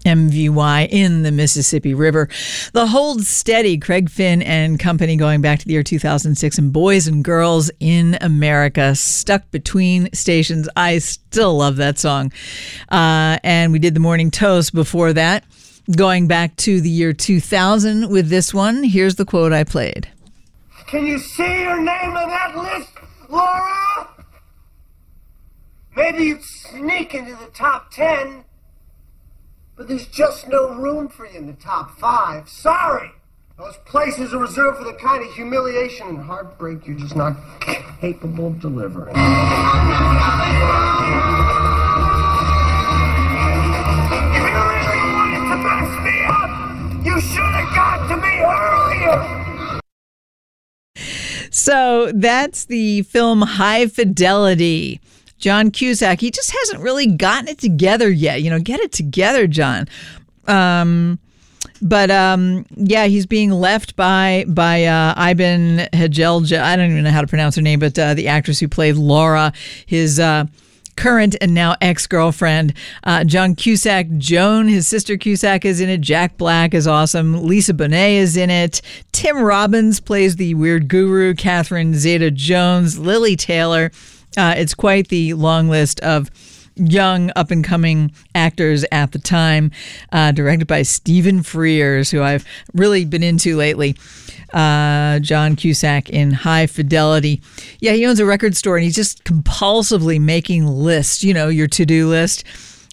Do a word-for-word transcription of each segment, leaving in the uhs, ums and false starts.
M V Y in the Mississippi River. The Hold Steady, Craig Finn and company, going back to the year two thousand six, and Boys and Girls in America, Stuck Between Stations. I still love that song. Uh, and we did the Morning Toast before that, going back to the year two thousand with this one. Here's the quote I played. Can you see your name on that list, Laura? Maybe you'd sneak into the top ten. But there's just no room for you in the top five. Sorry. Those places are reserved for the kind of humiliation and heartbreak you're just not capable of delivering. If you really wanted to mess me up, you should have got to me earlier. So that's the film High Fidelity. John Cusack, he just hasn't really gotten it together yet. You know, get it together, John. Um, but um, yeah, he's being left by by uh, Iben Hajelja. I don't even know how to pronounce her name, but uh, the actress who played Laura, his uh, current and now ex-girlfriend. Uh, John Cusack, Joan, his sister Cusack, is in it. Jack Black is awesome. Lisa Bonet is in it. Tim Robbins plays the weird guru. Catherine Zeta-Jones, Lily Taylor. Uh, it's quite the long list of young, up-and-coming actors at the time, uh, directed by Stephen Frears, who I've really been into lately. Uh, John Cusack in High Fidelity. Yeah, he owns a record store, and he's just compulsively making lists, you know, your to-do list,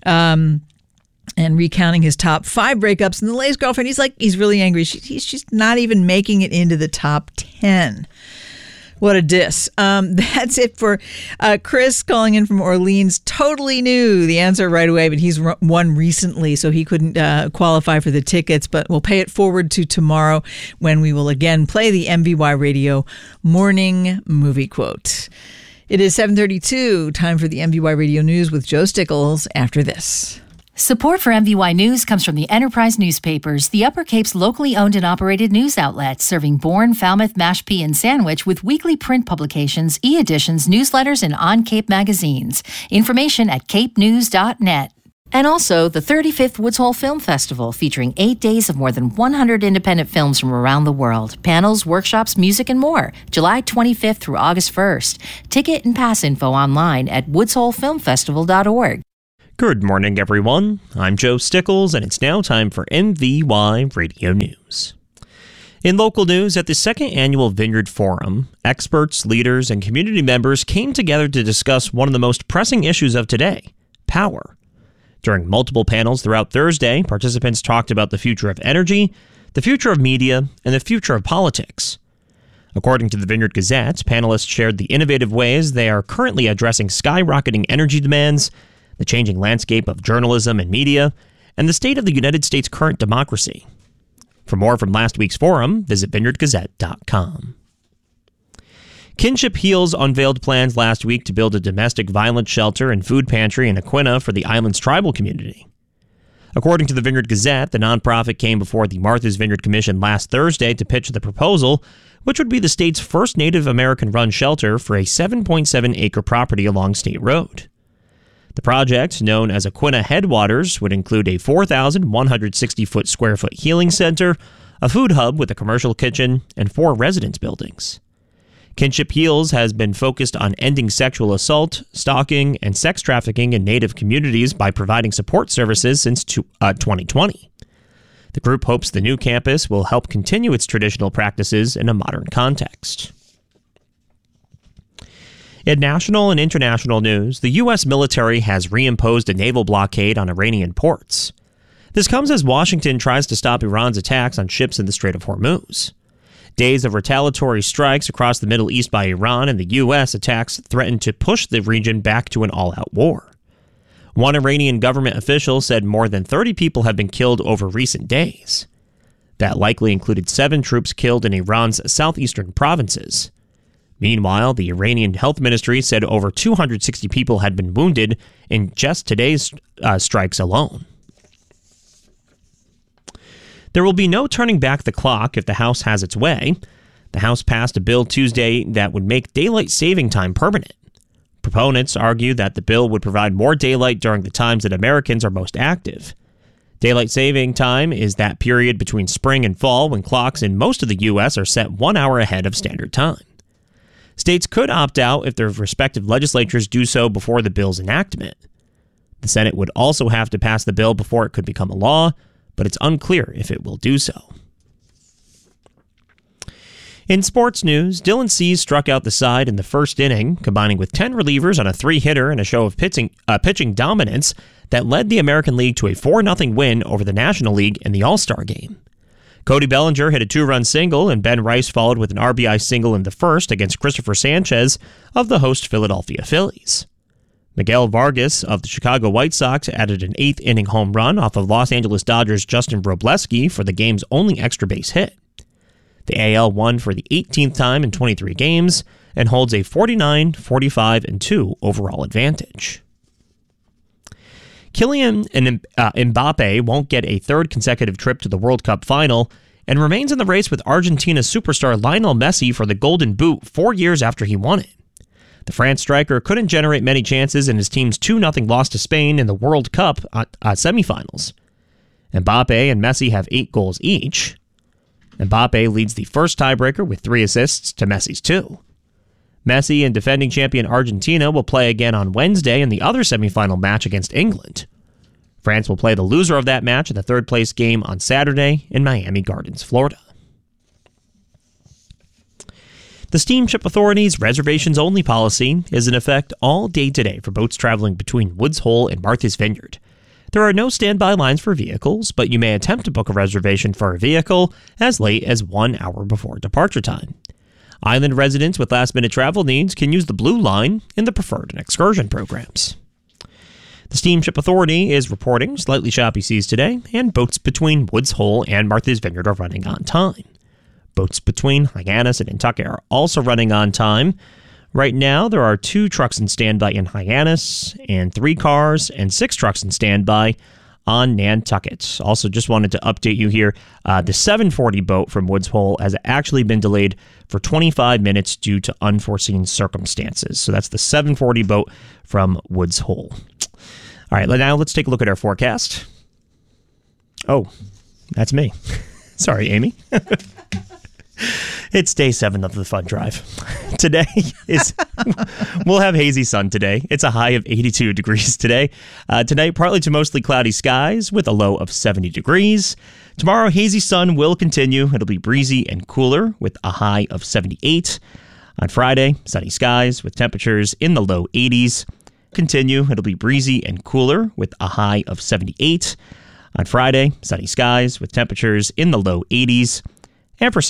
um, and recounting his top five breakups. And the latest girlfriend, he's like, he's really angry. She, he's just not even making it into the top ten. What a diss. Um, that's it for uh, Chris calling in from Orleans. Totally knew the answer right away, but he's won recently, so he couldn't uh, qualify for the tickets. But we'll pay it forward to tomorrow when we will again play the M V Y Radio Morning Movie Quote. It is seven thirty-two, time for the M V Y Radio News with Joe Stickles after this. Support for M V Y News comes from the Enterprise Newspapers, the Upper Cape's locally owned and operated news outlet, serving Bourne, Falmouth, Mashpee, and Sandwich with weekly print publications, e-editions, newsletters, and on-Cape magazines. Information at cape news dot net. And also the thirty-fifth Woods Hole Film Festival, featuring eight days of more than one hundred independent films from around the world. Panels, workshops, music, and more. July twenty-fifth through August first. Ticket and pass info online at woods hole film festival dot org. Good morning, everyone. I'm Joe Stickles, and it's now time for M V Y Radio News. In local news, at the second annual Vineyard Forum, experts, leaders, and community members came together to discuss one of the most pressing issues of today, power. During multiple panels throughout Thursday, participants talked about the future of energy, the future of media, and the future of politics. According to the Vineyard Gazette, panelists shared the innovative ways they are currently addressing skyrocketing energy demands, the changing landscape of journalism and media, and the state of the United States' current democracy. For more from last week's forum, visit vineyard gazette dot com. Kinship Heals unveiled plans last week to build a domestic violence shelter and food pantry in Aquinnah for the island's tribal community. According to the Vineyard Gazette, the nonprofit came before the Martha's Vineyard Commission last Thursday to pitch the proposal, which would be the state's first Native American-run shelter for a seven point seven acre property along State Road. The project, known as Aquinnah Headwaters, would include a four thousand one hundred sixty foot square foot healing center, a food hub with a commercial kitchen, and four residence buildings. Kinship Heals has been focused on ending sexual assault, stalking, and sex trafficking in Native communities by providing support services since twenty twenty. The group hopes the new campus will help continue its traditional practices in a modern context. In national and international news, the U S military has reimposed a naval blockade on Iranian ports. This comes as Washington tries to stop Iran's attacks on ships in the Strait of Hormuz. Days of retaliatory strikes across the Middle East by Iran and the U S attacks threaten to push the region back to an all-out war. One Iranian government official said more than thirty people have been killed over recent days. That likely included seven troops killed in Iran's southeastern provinces. Meanwhile, the Iranian Health Ministry said over two hundred sixty people had been wounded in just today's uh, strikes alone. There will be no turning back the clock if the House has its way. The House passed a bill Tuesday that would make daylight saving time permanent. Proponents argue that the bill would provide more daylight during the times that Americans are most active. Daylight saving time is that period between spring and fall when clocks in most of the U S are set one hour ahead of standard time. States could opt out if their respective legislatures do so before the bill's enactment. The Senate would also have to pass the bill before it could become a law, but it's unclear if it will do so. In sports news, Dylan Cease struck out the side in the first inning, combining with ten relievers on a three-hitter in a show of pitching, uh, pitching dominance that led the American League to a four nothing win over the National League in the All-Star game. Cody Bellinger hit a two-run single, and Ben Rice followed with an R B I single in the first against Christopher Sanchez of the host Philadelphia Phillies. Miguel Vargas of the Chicago White Sox added an eighth-inning home run off of Los Angeles Dodgers' Justin Wrobleski for the game's only extra base hit. The A L won for the eighteenth time in twenty-three games and holds a forty-nine, forty-five, and two overall advantage. Kylian uh, Mbappe won't get a third consecutive trip to the World Cup final and remains in the race with Argentina superstar Lionel Messi for the Golden Boot four years after he won it. The France striker couldn't generate many chances in his team's two nothing loss to Spain in the World Cup uh, uh, semifinals. Mbappe and Messi have eight goals each. Mbappe leads the first tiebreaker with three assists to Messi's two. Messi and defending champion Argentina will play again on Wednesday in the other semifinal match against England. France will play the loser of that match in the third-place game on Saturday in Miami Gardens, Florida. The Steamship Authority's reservations-only policy is in effect all day today for boats traveling between Woods Hole and Martha's Vineyard. There are no standby lines for vehicles, but you may attempt to book a reservation for a vehicle as late as one hour before departure time. Island residents with last-minute travel needs can use the Blue Line in the Preferred and Excursion programs. The Steamship Authority is reporting slightly choppy seas today, and boats between Woods Hole and Martha's Vineyard are running on time. Boats between Hyannis and Nantucket are also running on time. Right now, there are two trucks in standby in Hyannis, and three cars and six trucks in standby on Nantucket. Also, just wanted to update you here. Uh, the seven forty boat from Woods Hole has actually been delayed for twenty-five minutes due to unforeseen circumstances. So that's the seven forty boat from Woods Hole. All right, now let's take a look at our forecast. Oh, that's me. Sorry, Amy. It's day seven of the fun drive. Today is, we'll have hazy sun today. It's a high of eighty-two degrees today. Uh, tonight, partly to mostly cloudy skies with a low of seventy degrees. Tomorrow, hazy sun will continue. It'll be breezy and cooler with a high of seventy-eight. On Friday, sunny skies with temperatures in the low eighties. Continue. It'll be breezy and cooler with a high of seventy-eight. On Friday, sunny skies with temperatures in the low eighties. And for